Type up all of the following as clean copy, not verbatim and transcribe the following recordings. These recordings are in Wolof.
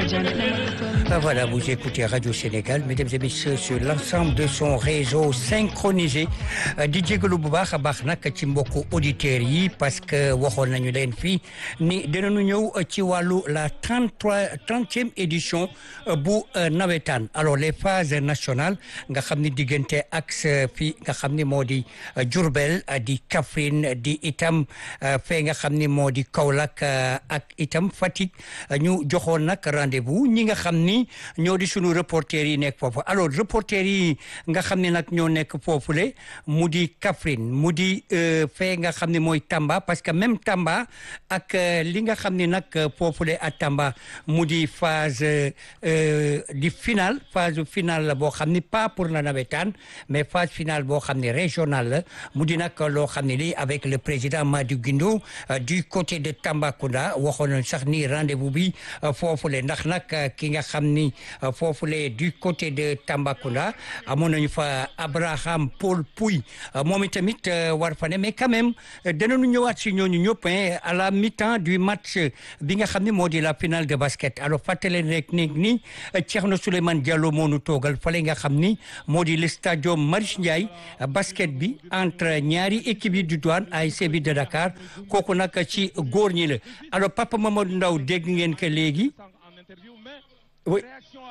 Voilà, vous écoutez Radio Sénégal, mesdames et messieurs, sur l'ensemble de son réseau synchronisé di jégalu bu baax a baax nag ci mbokku auditeurs yi parce que waxoon nañu leen fii ni dinañu ñëw ci wàllu la 30e édition bu nawetaan alors les phases nationales nga xam ni diggante axe fii nga xam ni moo di Diourbel di Kaffrine di itam fee nga xam ni moo di Kaolack ak itam Fatick ñu joxoon nag rendez-vous ñi nga xam ni ñoo di sunu reporter yi nekk foofu alors reporter yi nga xam ne nag ñoo nekk foofule mu di Kaffrine mu di fee nga xam ne mooy Tamba parce que même Tamba ak li nga xam ne nag foofule ak Tamba mu di phase finale la boo xam ni pas pour la nawetaan mais phase finale boo xam ne régionale la mu di nag loo xam ne lii avec le président Madou Guindo du côté de Tambacounda waxoon sax ni rendez-vous bi foofule ndax nag ki nga xam ni foofule du côté de Tambacounda amoon nañu fa Abraham Paul Pouy moom itamit war fa ne mais quand même danañu ñëwaat si ñooñu ñëpp à la mi-temps du match bi nga xam ne moo di la finale de basket alors fàttali leen rek ni Thierno Souleymane Diallo moo nu toogal fale nga xam ni moo di le stadium Marius Ndiaye basket bi entre ñaari équipe yi du Douane ASC bi de Dakar kooku nag ci góor ñi la alors Papa Mamadou Ndaw dégg ngeen que léegi oui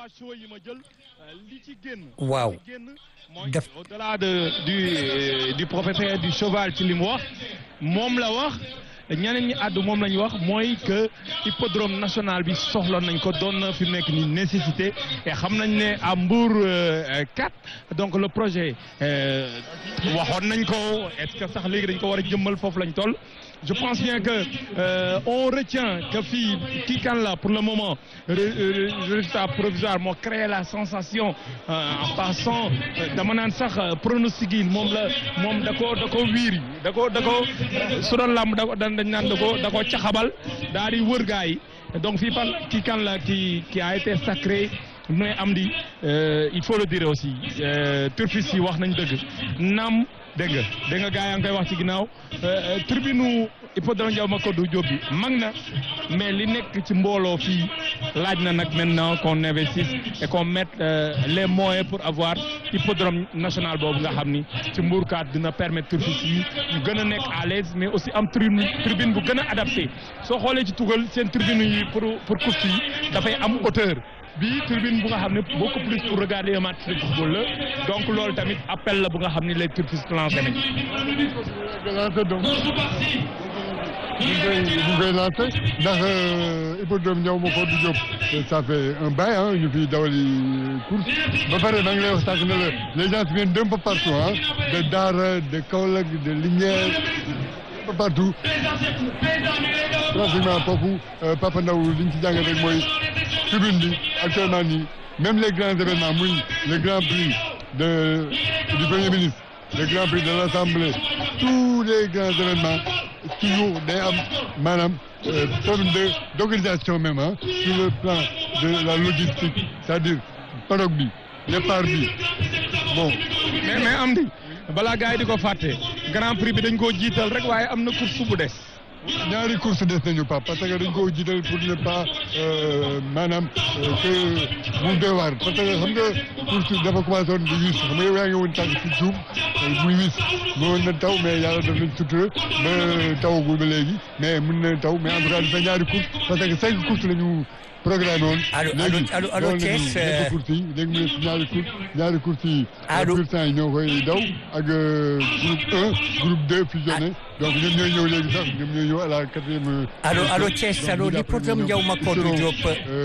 waaw def au-delà du professeur du cheval ci li mu wax moom la wax ñeneen ñi àddu moom la ñu wax mooy que hippodrome national bi soxla nañ ko doon na fi mu nekk ni nécessité et xam nañ ne à Mbour 4 donc le projet waxoon nañ ko est-ce que sax léegi dañ ko war a jëmmal foofu lañ toll. Je pense bien que on retient que fii kii kan la pour le moment résultat provisoire moo créé la sensation en passant dama naan sax pronostic yi moom da ko wiiri da ko su doon làmb dañ naan da ko caxabal daal di wër gaa yi donc fii fan kii kan la qui a été sacré mais am di il faut le dire aussi turfis yi wax nañ dëgg naam dégg nga gaa yaa ngi koy wax ci ginnaaw tribune hippodrome Ndiaw Macodou Diop bi mag na mais li nekk ci mbooloo fii laaj na nag maintenant qu'on investisse et qu'on mette les moyens pour avoir hippodrome national boobu nga xam ni ci mbuurkaat dina permettre turfis yi ñu gën a nekk à l'aise mais aussi am tribune bu gën a adapté soo xoolee ci tugal seen tribune yi pour course yi dafay am hauteur bi tribune bu nga xam ne beaucoup plus pour regarder un match de football la donc loolu tamit appel la bu nga xam ne les turfistes lancé nañ. ñu koy lancé ndax hippodrome Ndiaw Macodou Diop ça fait un bail ñu fi dawali course ba pare maa ngi lay wax sànq ne la les gens viennent d'un peu partout de Daara de Kaolack de Linguère un peu partout pratiquement foofu Papa Ndaw li ñu ci jàngal rek mooy tribune bi actuellement nii même les grands événements muy le grand prix du premier ministre le grand prix de l'Assemblée tous les grands événements toujours day am maanaam problème d'organisation même sur le plan de la logistique c'est-à-dire paddock bi départ bi bon. mais am di balaa gars yi di ko fàtte grand prix bi dañ koo jiital rek waaye am na course bu des. ñaari course des nañu pas parce que dañ koo jiital pour ne pas maanaam que mu doy waar parce que xam nga course dafa commencé woon di wis xam nga yow yaa ngi woon tànk ci suuf muy wis mënoon na taw mais yàlla def nañ sutura ba tawagul ba léegi mais mën na taw mais en tout cas dafa ñaari course parce que 5 courses la ñu programme woon. allo Thiès léegi mu ne ñaari courses yi. bulletins yi ñoo koy daw ak groupe 1 groupe 2 fusionné donc ñoom ñooy ñëw léegi sax ñoom ñooy ñëw à la 4e. allo Thiès allo l'hippodrome Ndiaw Macodou Diop.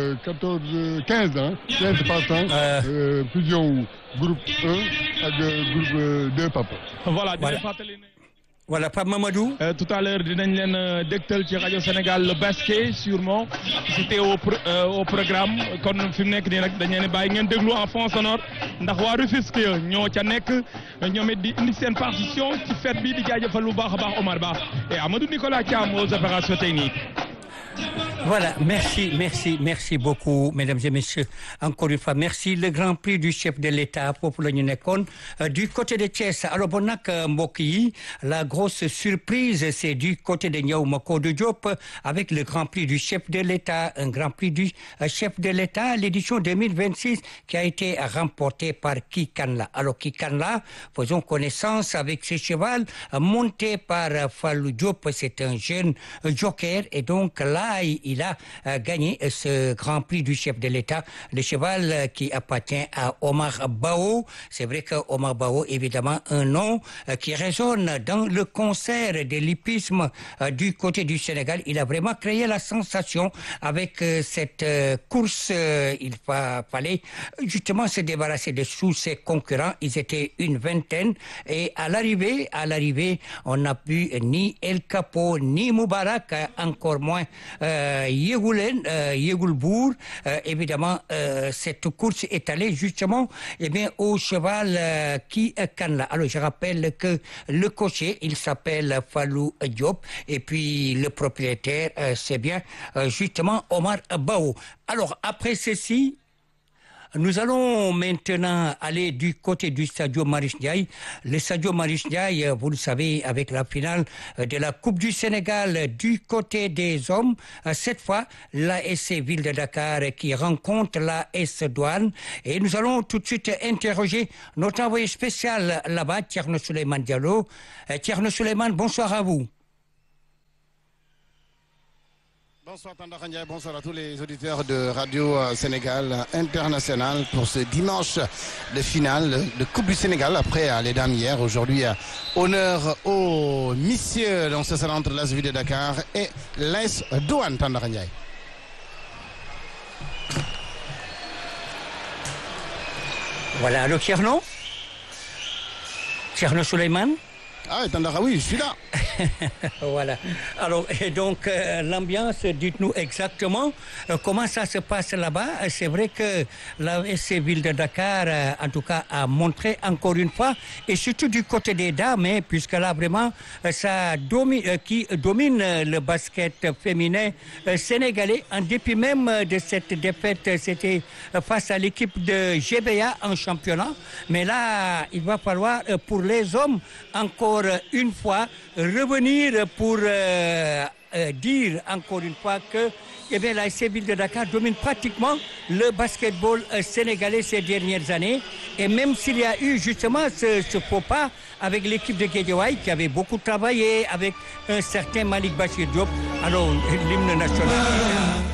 15 partants. fusion groupe 1 ak groupe 2 Papa. voilà di fàttali ne. Voilà, Pape Mamadou. Tout à l'heure dinañ leen dégtal ci rajo Sénégal le basket sûrement c'était au programme kon fi mu nekk nii nag dañ leen bàyyi ngeen déglu en fond sonore ndax waa Rufisque ñoo ca nekk ñoom it di indi seen partition ci fête bi di jaajëfal bu baax a baax Omar Ba et Amadou Nicolas Thiam aux opérations techniques. Voilà, merci beaucoup, mesdames et messieurs. Encore une fois, merci. Le Grand Prix du chef de l'État foofu la ñu nekkoon du côté de Thiès. Alors bon nag mbokk yi la grosse surprise c'est du côté de Ndiaw Macodou Diop avec le Grand Prix du chef de l'État, un Grand Prix du chef de l'État, l'édition 2026 qui a été remporté par Kikanla. Alors Kikanla, faisons connaissance avec ce cheval monté par Fallou Diop. C'est un jeune joker et donc là il a gagné ce Grand Prix du chef de l'État. Le cheval qui appartient à Omar Bao. C'est vrai que Omar Bao, évidemment, un nom qui résonne dans le concert de l'hippisme du côté du Sénégal. Il a vraiment créé la sensation avec cette course. Il fallait justement se débarrasser de tous ses concurrents. Ils étaient une vingtaine et à l'arrivée, on n'a pu ni El Capo, ni Moubarak, encore moins Yegoul Bour. Évidemment, cette course est allée justement au cheval qui canne là. Alors, je rappelle que le cocher, il s'appelle Fallou Diop et puis le propriétaire, c'est bien justement Omar Bao. Alors, après ceci, nous allons maintenant aller du côté du Stadio Marius Ndiaye. Le Stadio Marius Ndiaye, vous le savez, avec la finale de la Coupe du Sénégal du côté des hommes. Cette fois, l'ASC Ville de Dakar qui rencontre l'AS Douane. Et nous allons tout de suite interroger notre envoyé spécial là-bas, Thierno Souleymane Diallo. Thierno Souleymane, bonsoir à vous. Bonsoir Tandakha Ndiaye, bonsoir à tous les auditeurs de Radio Sénégal International pour ce dimanche de finale de Coupe du Sénégal après les dames hier. Aujourd'hui, honneur aux messieurs dans ce salon entre l'AS Ville de Dakar et l'AS Douane. Tandakha Ndiaye. Voilà, allô Thierno Souleymane. Ah, Tandakha, oui, je suis là. Voilà. Alors, et donc, l'ambiance, dites-nous exactement comment ça se passe là-bas. C'est vrai que la Ville de Dakar, en tout cas, a montré encore une fois, et surtout du côté des dames, puisque là, vraiment, ça qui domine le basket féminin sénégalais, en dépit même de cette défaite, c'était face à l'équipe de GBA en championnat. Mais là, il va falloir, pour les hommes, encore une fois, revenir pour dire encore une fois que la Ville de Dakar domine pratiquement le basketball sénégalais ces dernières années. Et même s'il y a eu justement ce faux pas avec l'équipe de Guédiawaye qui avait beaucoup travaillé avec un certain Malik Bachir Diop, alors l'hymne national